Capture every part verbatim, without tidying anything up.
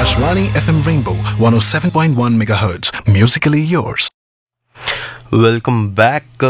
Akashvani F M Rainbow one oh seven point one megahertz. Musically yours. Welcome back.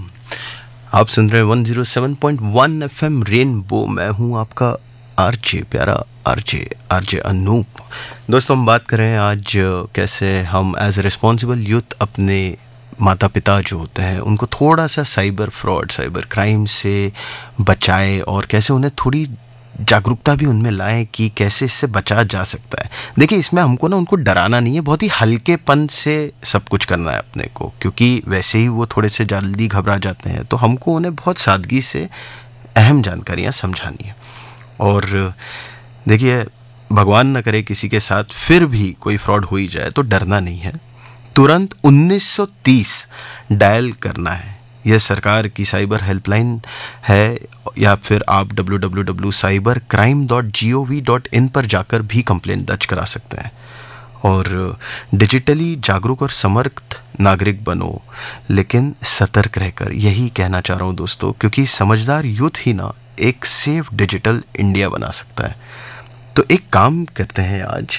आप सुन रहे हैं one oh seven point one F M rainbow. मैं हूं आपका RJ प्यारा RJ RJ Anoop. दोस्तों, हम बात कर रहे हैं आज कैसे हम एज ए रिस्पॉन्सिबल यूथ अपने माता पिता जो होते हैं उनको थोड़ा सा साइबर फ्रॉड, साइबर क्राइम से बचाएं और कैसे उन्हें थोड़ी जागरूकता भी उनमें लाएं कि कैसे इससे बचा जा सकता है। देखिए, इसमें हमको ना उनको डराना नहीं है, बहुत ही हल्केपन से सब कुछ करना है अपने को, क्योंकि वैसे ही वो थोड़े से जल्दी घबरा जाते हैं, तो हमको उन्हें बहुत सादगी से अहम जानकारियाँ समझानी है। और देखिए, भगवान न करे किसी के साथ फिर भी कोई फ्रॉड हो ही जाए तो डरना नहीं है, तुरंत उन्नीस सौ तीस डायल करना है। यह सरकार की साइबर हेल्पलाइन है, या फिर आप W W W dot cyber crime dot G O V dot in पर जाकर भी कंप्लेंट दर्ज करा सकते हैं। और डिजिटली जागरूक और समर्थ नागरिक बनो, लेकिन सतर्क रहकर, यही कहना चाह रहा हूँ दोस्तों, क्योंकि समझदार यूथ ही ना एक सेफ डिजिटल इंडिया बना सकता है। तो एक काम करते हैं, आज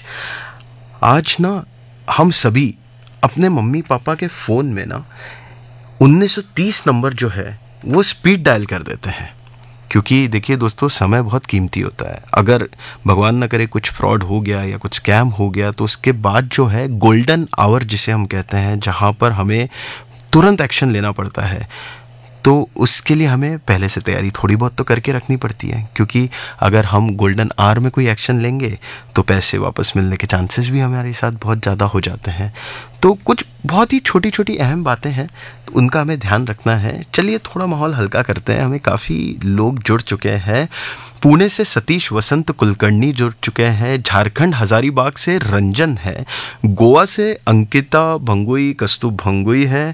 आज ना हम सभी अपने मम्मी पापा के फ़ोन में ना उन्नीस सौ तीस नंबर जो है वो स्पीड डायल कर देते हैं, क्योंकि देखिए दोस्तों, समय बहुत कीमती होता है। अगर भगवान न करे कुछ फ्रॉड हो गया या कुछ स्कैम हो गया, तो उसके बाद जो है गोल्डन आवर जिसे हम कहते हैं, जहाँ पर हमें तुरंत एक्शन लेना पड़ता है, तो उसके लिए हमें पहले से तैयारी थोड़ी बहुत तो करके रखनी पड़ती है, क्योंकि अगर हम गोल्डन आवर में कोई एक्शन लेंगे तो पैसे वापस मिलने के चांसेस भी हमारे साथ बहुत ज़्यादा हो जाते हैं। तो कुछ बहुत ही छोटी छोटी अहम बातें हैं, तो उनका हमें ध्यान रखना है। चलिए थोड़ा माहौल हल्का करते हैं। हमें काफ़ी लोग जुड़ चुके हैं। पुणे से सतीश वसंत कुलकर्णी जुड़ चुके हैं, झारखंड हजारीबाग से रंजन है, गोवा से अंकिता भंगुई कस्तूब भंगुई है,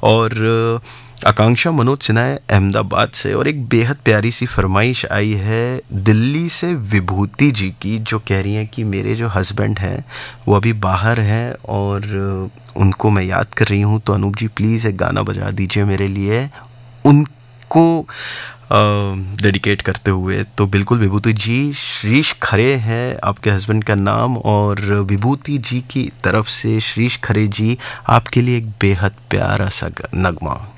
और आकांक्षा मनोज सिन्हा है अहमदाबाद से। और एक बेहद प्यारी सी फरमाइश आई है दिल्ली से विभूति जी की, जो कह रही हैं कि मेरे जो हस्बैंड हैं वो अभी बाहर हैं और उनको मैं याद कर रही हूँ, तो अनूप जी प्लीज़ एक गाना बजा दीजिए मेरे लिए, उनको डेडिकेट करते हुए। तो बिल्कुल विभूति जी, श्रीश खरे हैं आपके हस्बैंड का नाम, और विभूति जी की तरफ से श्रीश खरे जी आपके लिए एक बेहद प्यारा सा नगमा।